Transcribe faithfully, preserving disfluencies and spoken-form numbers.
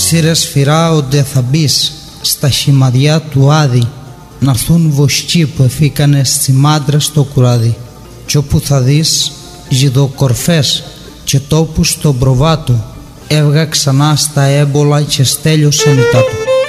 Σύρες φυράονται θα μπεις στα χυμαδιά του Άδη, να'ρθούν βοσκοί που εφήκανε στη μάντρα στο κουράδι. Κι όπου θα δεις ζυδοκορφές και τόπους στον προβάτο, έβγα ξανά στα έμπολα και στέλειωσε μετά του.